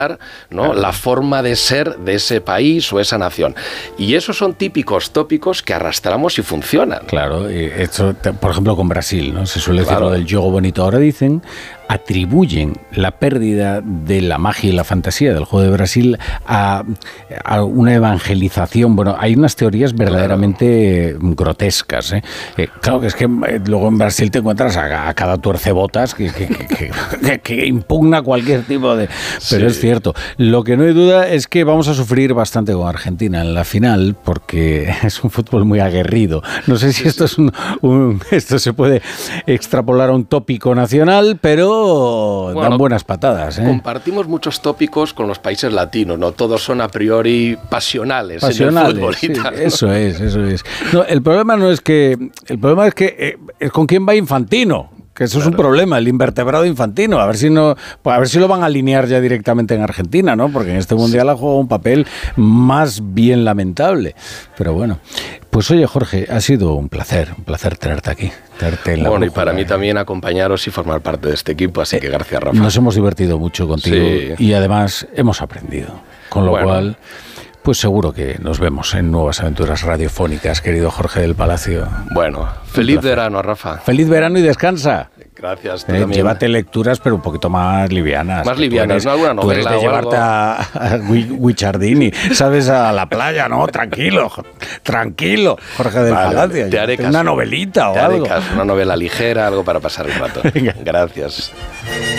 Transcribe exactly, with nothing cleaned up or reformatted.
¿no? La forma de ser de ese país o esa nación. Y esos son típicos tópicos que arrastramos y funcionan. Claro, esto, por ejemplo, con Brasil, ¿no? Se suele Claro. decir lo del juego bonito. Ahora dicen, atribuyen la pérdida de la magia y la fantasía del juego de Brasil a, a una evangelización. Bueno, hay unas teorías verdaderamente claro. grotescas, ¿eh? Eh, claro, que es que eh, luego en Brasil te encuentras a, a cada tuercebotas que, que, que, que, que, que impugna cualquier tipo de... Pero sí. Es cierto. Lo que no hay duda es que vamos a sufrir bastante con Argentina en la final, porque es un fútbol muy aguerrido. No sé si esto es un, un esto se puede extrapolar a un tópico nacional, pero bueno, dan buenas patadas, ¿eh? Compartimos muchos tópicos con los países latinos, no todos son a priori pasionales, pasionales en el fútbol sí, y tal, ¿no? Eso es, eso es. No, el problema no es que el problema es que eh, es con quién va Infantino. Que eso claro. es un problema, el invertebrado Infantino. A ver si no, pues a ver si lo van a alinear ya directamente en Argentina, ¿no? Porque en este mundial sí. ha jugado un papel más bien lamentable. Pero bueno, pues oye, Jorge, ha sido un placer, un placer tenerte aquí. Tenerte en la bueno, brújula, y para mí eh. también acompañaros y formar parte de este equipo, así que gracias, Rafa. Nos hemos divertido mucho contigo sí. y además hemos aprendido. Con lo bueno. cual... Pues seguro que nos vemos en nuevas aventuras radiofónicas, querido Jorge del Palacio. Bueno, feliz verano, Rafa. Feliz verano y descansa. Gracias. Tú Eh, también. Llévate lecturas, pero un poquito más livianas. Más livianas, eres, ¿no? Alguna novela. Tú eres de o llevarte algo. a, a Guicciardini, ¿sabes? A la playa, ¿no? Tranquilo, tranquilo, Jorge del vale, Palacio. Te haré caso. Una novelita o te haré algo. Caso, una novela ligera, algo para pasar el rato. Gracias.